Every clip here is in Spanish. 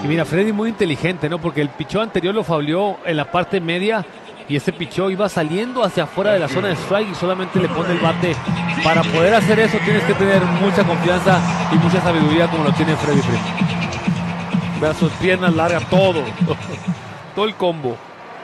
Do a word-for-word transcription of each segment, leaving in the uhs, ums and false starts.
Y mira, Freddy muy inteligente, ¿no? Porque el pichó anterior lo fauleó en la parte media y este pichó iba saliendo hacia afuera de la zona de strike y solamente le pone el bate. Para poder hacer eso tienes que tener mucha confianza y mucha sabiduría como lo tiene Freddy Freeman. Vea sus piernas largas, todo. Todo el combo.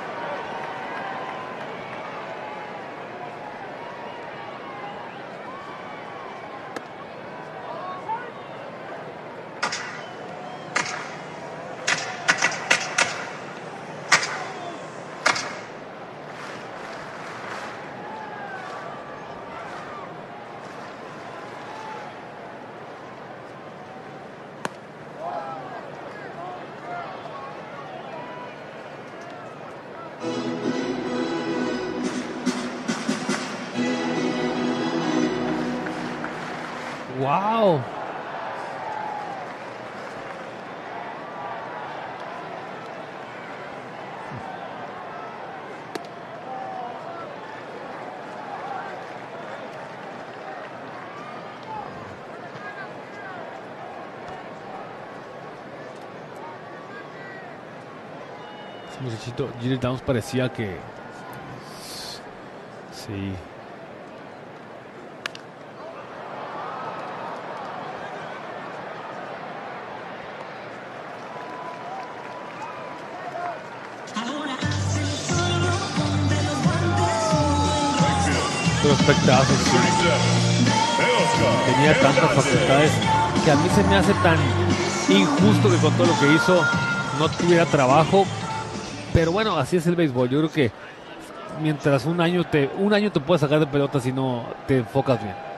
¡Wow! Ese muchachito, Jeter Downs parecía que... Sí... Prospectazo, sí. Tenía tantas facultades que a mí se me hace tan injusto que con todo lo que hizo no tuviera trabajo, pero bueno, así es el béisbol. Yo creo que mientras un año te un año te puedes sacar de pelota si no te enfocas bien.